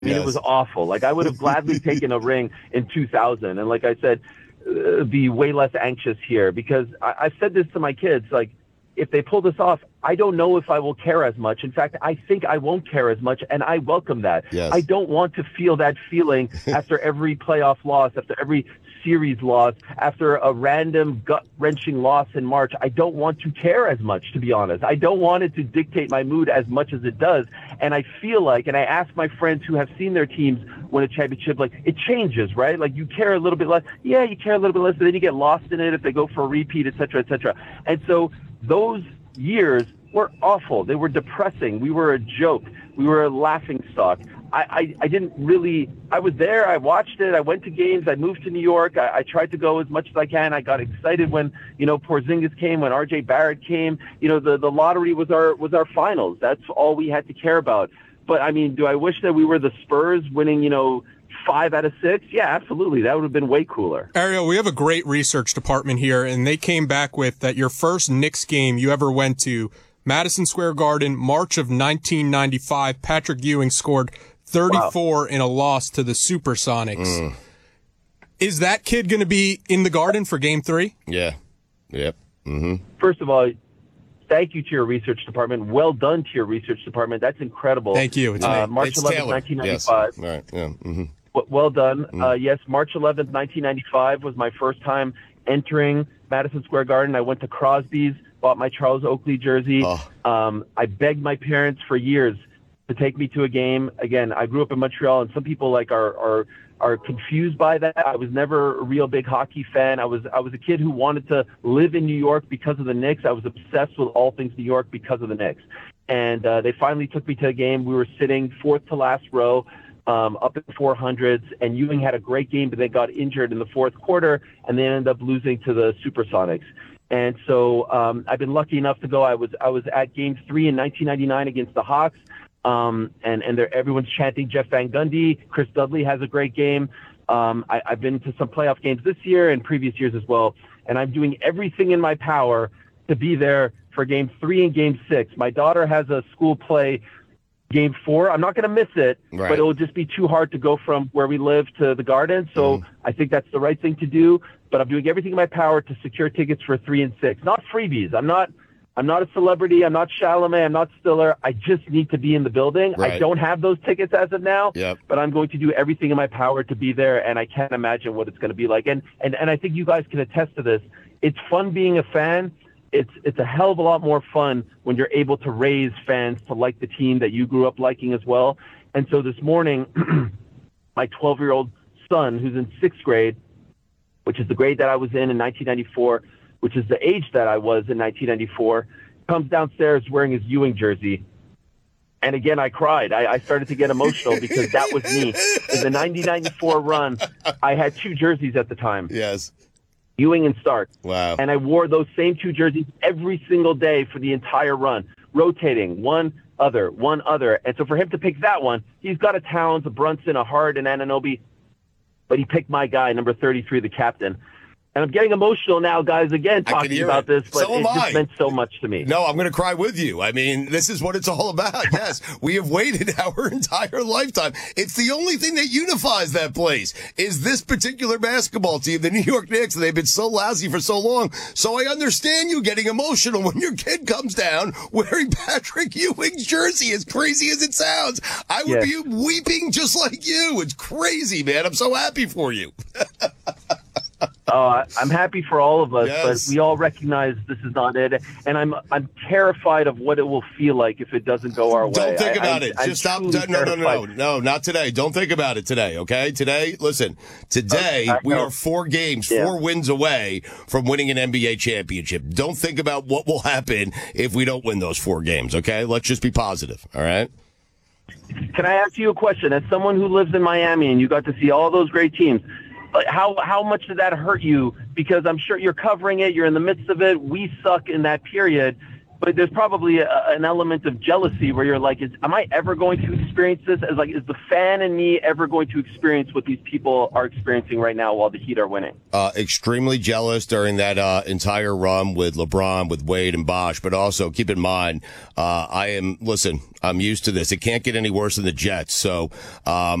I mean, it was awful. Like, I would have gladly taken a ring in 2000. And like I said, be way less anxious here, because I've said this to my kids, like, if they pull this off, I don't know if I will care as much. In fact, I think I won't care as much, and I welcome that. Yes. I don't want to feel that feeling after every playoff loss, after every series loss, after a random gut-wrenching loss in March. I don't want to care as much, to be honest. I don't want it to dictate my mood as much as it does. And I feel like, and I ask my friends who have seen their teams win a championship, like, it changes, right? Like, you care a little bit less. Yeah, you care a little bit less, but then you get lost in it if they go for a repeat, et cetera, et cetera. And so those years were awful. They were depressing. We were a joke. We were a laughing stock. I didn't really – I was there. I watched it. I went to games. I moved to New York. I tried to go as much as I can. I got excited when, Porzingis came, when R.J. Barrett came. The lottery was our finals. That's all we had to care about. But, I mean, do I wish that we were the Spurs winning, 5 out of 6? Yeah, absolutely. That would have been way cooler. Ariel, we have a great research department here, and they came back with that your first Knicks game you ever went to, Madison Square Garden, March of 1995, Patrick Ewing scored 34 in a loss to the Supersonics. Is that kid going to be in the Garden for Game 3? Yeah. Yep. Mm-hmm. First of all, thank you to your research department. Well done to your research department. That's incredible. Thank you. It's March 11th, 1995. Yes. Right. Yeah. Mm-hmm. Well done. Yes, March 11th, 1995 was my first time entering Madison Square Garden. I went to Crosby's, bought my Charles Oakley jersey. I begged my parents for years to take me to a game. Again, I grew up in Montreal, and some people are confused by that. I was never a real big hockey fan. I was a kid who wanted to live in New York because of the Knicks. I was obsessed with all things New York because of the Knicks. And they finally took me to a game. We were sitting fourth to last row, up in the 400s, and Ewing had a great game, but they got injured in the fourth quarter, and they ended up losing to the Supersonics. And so I've been lucky enough to go. I was at Game 3 in 1999 against the Hawks. And everyone's chanting Jeff Van Gundy. Chris Dudley has a great game. I've been to some playoff games this year and previous years as well, and I'm doing everything in my power to be there for Game 3 and Game 6. My daughter has a school play Game 4. I'm not going to miss it, but it will just be too hard to go from where we live to the Garden, so I think that's the right thing to do, but I'm doing everything in my power to secure tickets for 3 and 6. Not freebies. I'm not a celebrity. I'm not Chalamet. I'm not Stiller. I just need to be in the building. I don't have those tickets as of now, but I'm going to do everything in my power to be there, and I can't imagine what it's going to be like. And I think you guys can attest to this. It's fun being a fan. It's a hell of a lot more fun when you're able to raise fans to like the team that you grew up liking as well. And so this morning, my 12-year-old son, who's in 6th grade, which is the grade that I was in 1994, which is the age that I was in 1994, comes downstairs wearing his Ewing jersey. And again, I cried. I started to get emotional because that was me. In the 1994 run, I had 2 jerseys at the time. Yes. Ewing and Stark. Wow. And I wore those same 2 jerseys every single day for the entire run, rotating one other. And so for him to pick that one, he's got a Towns, a Brunson, a Hart, an Anunoby, but he picked my guy, number 33, the captain. And I'm getting emotional now, guys, again, talking about this, but it just meant so much to me. No, I'm going to cry with you. I mean, this is what it's all about. Yes, we have waited our entire lifetime. It's the only thing that unifies that place is this particular basketball team, the New York Knicks. They've been so lousy for so long. So I understand you getting emotional when your kid comes down wearing Patrick Ewing's jersey, as crazy as it sounds. I would be weeping just like you. It's crazy, man. I'm so happy for you. I'm happy for all of us, but we all recognize this is not it, and I'm terrified of what it will feel like if it doesn't go our way. Don't think about it. Just stop. No, not today. Don't think about it today, okay? Today, listen, we are 4 games, 4 wins away from winning an NBA championship. Don't think about what will happen if we don't win those 4 games, okay? Let's just be positive, all right? Can I ask you a question? As someone who lives in Miami and you got to see all those great teams, how much did that hurt you? Because I'm sure you're covering it. You're in the midst of it. We suck in that period. but there's probably an element of jealousy where you're like, am I ever going to experience this? Is the fan in me ever going to experience what these people are experiencing right now while the Heat are winning? Extremely jealous during that entire run with LeBron, with Wade and Bosh. But also keep in mind, I'm used to this. It can't get any worse than the Jets. So